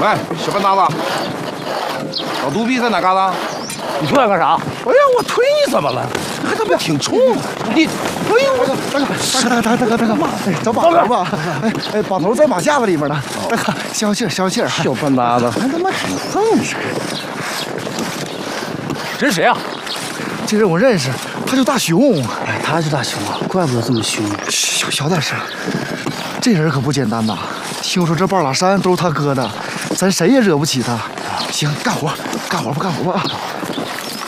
喂，小笨蛋子，老独臂在哪旮瘩？ 你出来干啥？ 哎呀，我推你怎么了？还他妈挺冲的！你，哎呦，大哥，哎，找把头吧！哎，把头在马架子里面呢。大哥，消气儿。 小笨蛋子， 还他妈挺横实。 这是谁啊？ 这人我认识，他叫大熊。 哎，他是大熊啊，怪不得这么凶。 小点声，这人可不简单呐！听说这半拉山都是他割的，咱谁也惹不起他。行，干活吧。